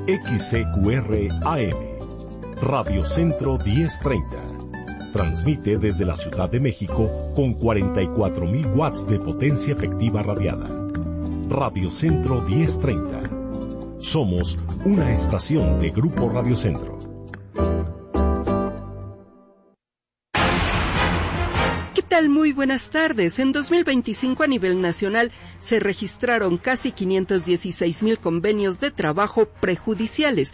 XCQR AM, Radio Centro 1030. Transmite desde la Ciudad de México con 44,000 watts de potencia efectiva radiada. Radio Centro 1030. Somos una estación de Grupo Radio Centro. Muy buenas tardes. En 2025 a nivel nacional se registraron casi 516,000 convenios de trabajo prejudiciales,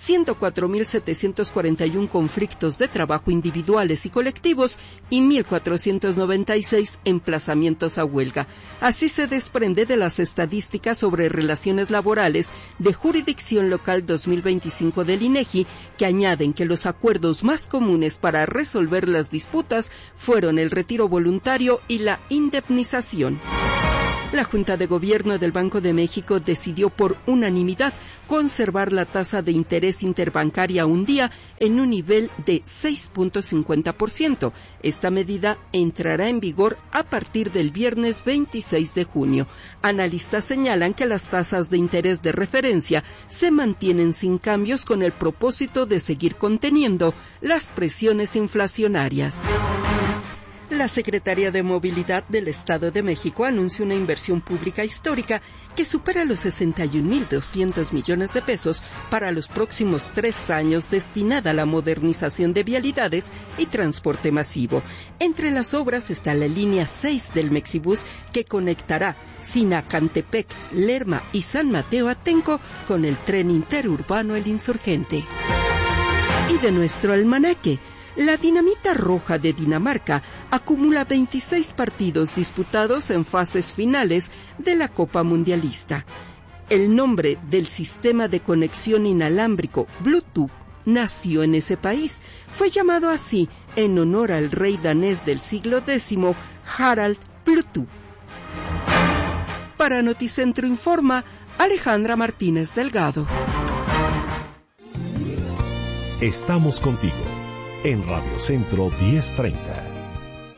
104,741 conflictos de trabajo individuales y colectivos y 1,496 emplazamientos a huelga. Así se desprende de las estadísticas sobre relaciones laborales de Jurisdicción Local 2025 del INEGI, que añaden que los acuerdos más comunes para resolver las disputas fueron el retiro voluntario y la indemnización. La Junta de Gobierno del Banco de México decidió por unanimidad conservar la tasa de interés interbancaria a un día en un nivel de 6.50%. Esta medida entrará en vigor a partir del viernes 26 de junio. Analistas señalan que las tasas de interés de referencia se mantienen sin cambios con el propósito de seguir conteniendo las presiones inflacionarias. La Secretaría de Movilidad del Estado de México anunció una inversión pública histórica que supera los 61,200 millones de pesos para los próximos 3 años, destinada a la modernización de vialidades y transporte masivo. Entre las obras está la línea 6 del Mexibús, que conectará Sinacantepec, Lerma y San Mateo Atenco con el tren interurbano El Insurgente. Y de nuestro almanaque, la Dinamita Roja de Dinamarca acumula 26 partidos disputados en fases finales de la Copa Mundialista. El nombre del sistema de conexión inalámbrico Bluetooth nació en ese país. Fue llamado así en honor al rey danés del siglo X, Harald Bluetooth. Para Noticentro informa Alejandra Martínez Delgado. Estamos contigo en Radio Centro 1030.